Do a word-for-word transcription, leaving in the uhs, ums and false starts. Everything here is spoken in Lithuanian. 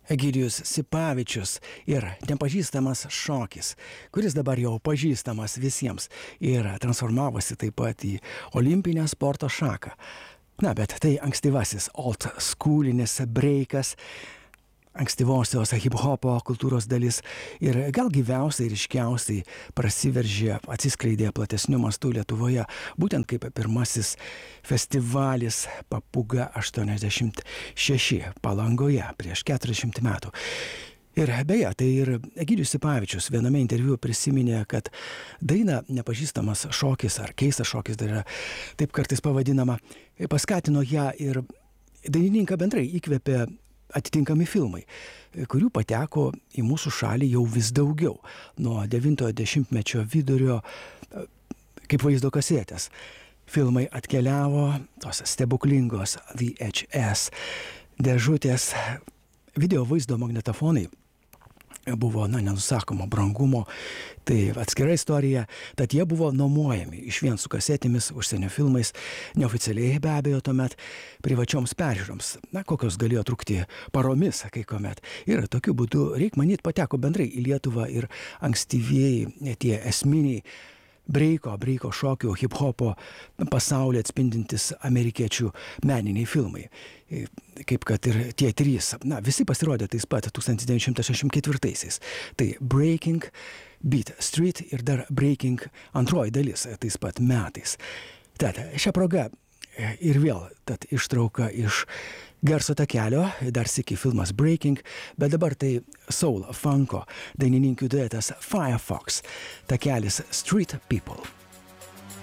Egidijus Sipavičius ir nepažįstamas šokis, kuris dabar jau pažįstamas visiems ir transformavosi taip pat į olimpinę sporto šaką. Na, bet tai ankstyvasis old schoolinis breikas, ankstyvosios hip-hopo kultūros dalis ir gal gyviausiai ir iškiausiai prasiveržė, atsiskleidė platesniu mastu Lietuvoje, būtent kaip pirmasis festivalis Papūga aštuoniasdešimt šeši Palangoje prieš keturiasdešimt metų. Ir beje, tai ir Egidijus Sipavičius viename interviu prisiminė, kad daina nepažįstamas šokis ar keistas šokis, dar yra taip kartais pavadinama, paskatino ją ir dainininką bendrai įkvėpė atitinkami filmai, kurių pateko į mūsų šalį jau vis daugiau, nuo devintojo dešimtmečio vidurio kaip vaizdo kasetės. Filmai atkeliavo, tos stebuklingos V H S dėžutės, video vaizdo magnetofonai buvo, na, nenusakomo brangumo, tai atskira istorija, tad jie buvo nuomojami iš vien su kasetėmis, užsienio filmais, neoficialiai be abejo tuomet privačioms peržiūroms, na, kokios galėjo trukti paromis, kai kuomet. Ir tokiu būdu, reik manyt, pateko bendrai į Lietuvą ir ankstyvieji tie esminiai breiko, breiko šokių, hip-hopo pasaulį atspindintis amerikiečių meniniai filmai. Kaip kad ir tie trys, na, visi pasirodė tais pat tūkstantis devyni šimtai šešiasdešimt ketvirtaisiais. Tai Breaking, Beat Street ir dar Breaking antroji dalis tais pat metais. Tad šią progą ir vėl tad ištrauka iš garso takelio, dar sykį filmas Breaking, bet dabar tai soul funko dainininkių duetas Firefox, takelis Street People.